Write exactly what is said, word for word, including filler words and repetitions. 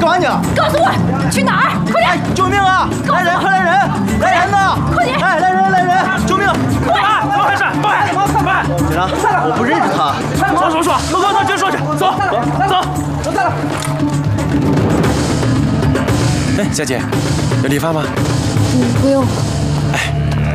干嘛呢？ 告诉我去哪儿！快点！ 救命啊！来人，快来人！来人呐！ 快点！ 哎，来人，来人！救命！ 快！ 怎么回事？快快！ 警察，我不认识他。 说说说，走走走，警署去，走走。 我在了。 哎，小姐，有理发吗？ 嗯，不用。 哎，